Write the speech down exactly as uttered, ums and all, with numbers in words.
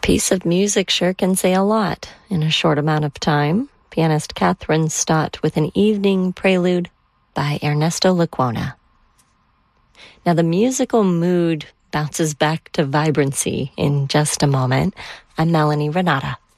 piece of music sure can say a lot in a short amount of time. Pianist Catherine Stott with an evening prelude by Ernesto Lecuona. Now the musical mood bounces back to vibrancy in just a moment. I'm Melanie Renata.